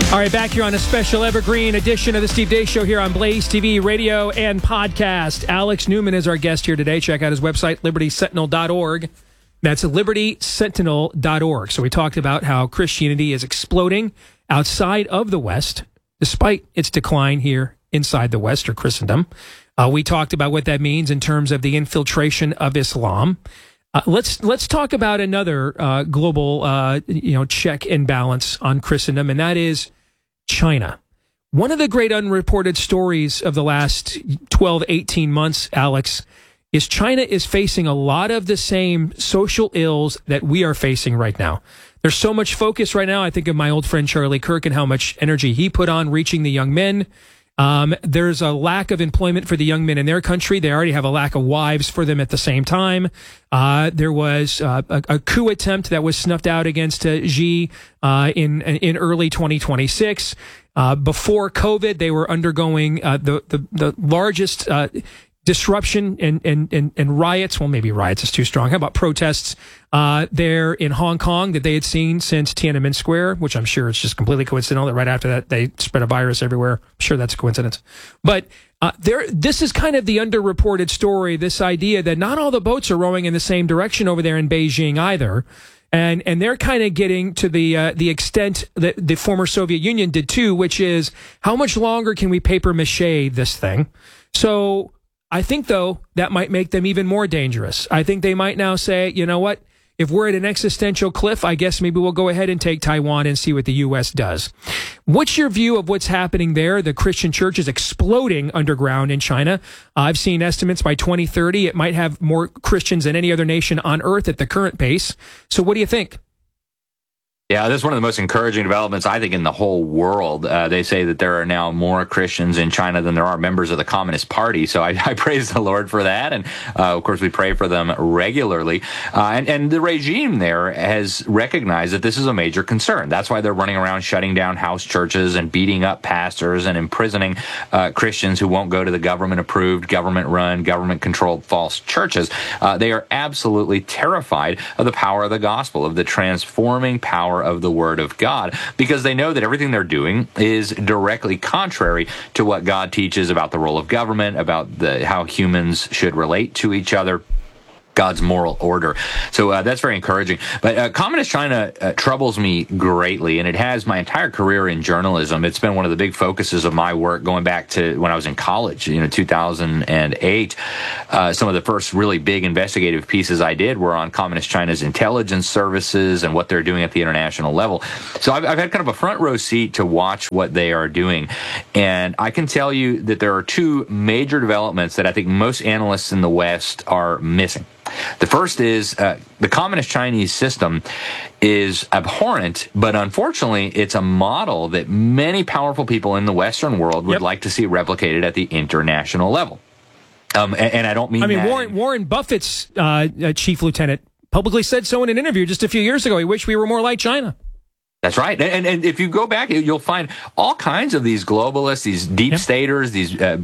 All right, back here on a special evergreen edition of the Steve Deace Show here on Blaze TV, radio, and podcast. Alex Newman is our guest here today. Check out his website, libertysentinel.org. That's libertysentinel.org. So we talked about how Christianity is exploding outside of the West, despite its decline here inside the West or Christendom. We talked about what that means in terms of the infiltration of Islam. Let's talk about another global check and balance on Christendom, and that is China. One of the great unreported stories of the last 12, 18 months, Alex, is China is facing a lot of the same social ills that we are facing right now. There's so much focus right now. I think of my old friend Charlie Kirk and how much energy he put on reaching the young men. There's a lack of employment for the young men in their country. They already have a lack of wives for them at the same time. There was a coup attempt that was snuffed out against Xi in early 2026. Before COVID, they were undergoing the largest disruption and riots. Well, maybe riots is too strong. How about protests there in Hong Kong that they had seen since Tiananmen Square, which I'm sure it's just completely coincidental that right after that they spread a virus everywhere. I'm sure that's a coincidence. But this is kind of the underreported story, this idea that not all the boats are rowing in the same direction over there in Beijing either. And they're kind of getting to the extent that the former Soviet Union did too, which is how much longer can we paper mache this thing? So I think, though, that might make them even more dangerous. I think they might now say, you know what, if we're at an existential cliff, I guess maybe we'll go ahead and take Taiwan and see what the U.S. does. What's your view of what's happening there? The Christian church is exploding underground in China. I've seen estimates by 2030, it might have more Christians than any other nation on earth at the current pace. So what do you think? Yeah, this is one of the most encouraging developments, I think, in the whole world. They say that there are now more Christians in China than there are members of the Communist Party. So I praise the Lord for that. And, of course, we pray for them regularly. And the regime there has recognized that this is a major concern. That's why they're running around shutting down house churches and beating up pastors and imprisoning Christians who won't go to the government-approved, government-run, government-controlled false churches. They are absolutely terrified of the power of the gospel, of the transforming power of the Word of God, because they know that everything they're doing is directly contrary to what God teaches about the role of government, about how humans should relate to each other, God's moral order. So that's very encouraging. But Communist China troubles me greatly, and it has my entire career in journalism. It's been one of the big focuses of my work going back to when I was in college, 2008. Some of the first really big investigative pieces I did were on Communist China's intelligence services and what they're doing at the international level. So I've had kind of a front row seat to watch what they are doing. And I can tell you that there are two major developments that I think most analysts in the West are missing. The first is the Communist Chinese system is abhorrent, but unfortunately, it's a model that many powerful people in the Western world would like to see replicated at the international level. And I don't mean that. Warren Buffett's chief lieutenant publicly said so in an interview just a few years ago. He wished we were more like China. That's right. And if you go back, you'll find all kinds of these globalists, these deep staters, these